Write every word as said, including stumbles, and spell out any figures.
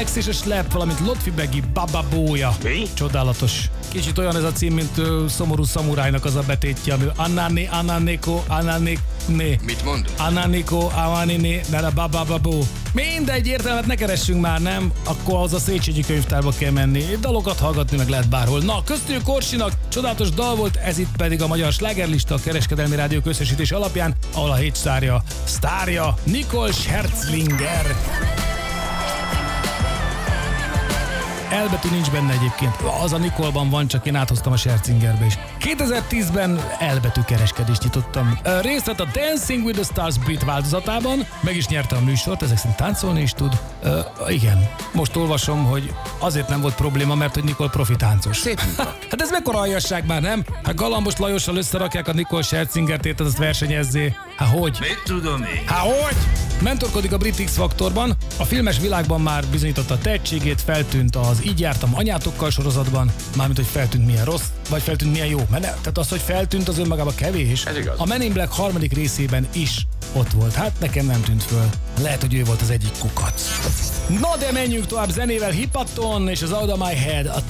Alex és a Slap, valamint Lotfi Begi Baba Bója. Mi? Csodálatos. Kicsit olyan ez a cím, mint ö, Szomorú szamurájnak az a betétje, ami Anani, Ananeko, Ananek, né. Mit mondod? Ananiko, Amanini, Nera Baba Babó. Mindegy értelmet ne keressünk már, nem? Akkor az a Széchenyi könyvtárba kell menni. Dalokat hallgatni meg lehet bárhol. Na, köztük Korsinak csodálatos dal volt, ez itt pedig a Magyar Slágerlista, a Kereskedelmi Rádió összesítés alapján, ahol a hét sztárja, sztárja Nicole Scherzinger. Elbetű nincs benne egyébként. Az a Nikolban van, csak én áthoztam a Scherzingerbe is. kétezer-tízben elbetű kereskedést nyitottam. Részt vett a Dancing with the Stars brit változatában, meg is nyerte a műsort, ezek szerint táncolni is tud. Uh, igen, most olvasom, hogy azért nem volt probléma, mert hogy Nicole profi táncos. Szép munka. Hát ez mekkora aljasság már, nem? Hát Galambos Lajossal összerakják a Nicole Scherzingert, érted, azt versenyezzé. Hát hogy? Mit tudom én? Hát hogy? Mentorkodik a Brit X-faktorban, a filmes világban már bizonyította a tehetségét, feltűnt az Így jártam anyátokkal sorozatban, mármint hogy feltűnt milyen rossz, vagy feltűnt milyen jó. Mert ne, tehát az, hogy feltűnt, az önmagában kevés. Ez igaz. A Men in Black harmadik részében is ott volt. Hát nekem nem tűnt föl. Lehet, hogy ő volt az egyik kukac. Na de menjünk tovább zenével, Hipaton és az Out of My Head a